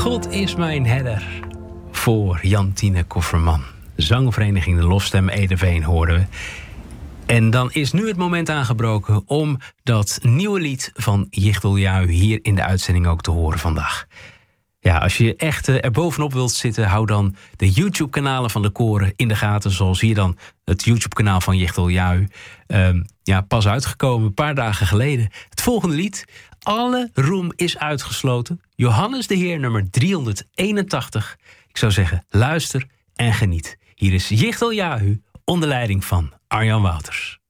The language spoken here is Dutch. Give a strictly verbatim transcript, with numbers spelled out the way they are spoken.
God is mijn herder. Voor Jantine Kofferman. Zangvereniging De Lofstem Ederveen hoorden we. En dan is nu het moment aangebroken om dat nieuwe lied van Jichtel Jui hier in de uitzending ook te horen vandaag. Ja, als je echt er bovenop wilt zitten, hou dan de YouTube-kanalen van de koren in de gaten. Zoals hier dan het YouTube-kanaal van Jichtel Jui. Um, ja, pas uitgekomen, een paar dagen geleden. Het volgende lied, Alle roem is uitgesloten. Johannes de Heer, nummer driehonderdeenentachtig. Ik zou zeggen, luister en geniet. Hier is Jichtel Jui onder leiding van Arjan Wouters.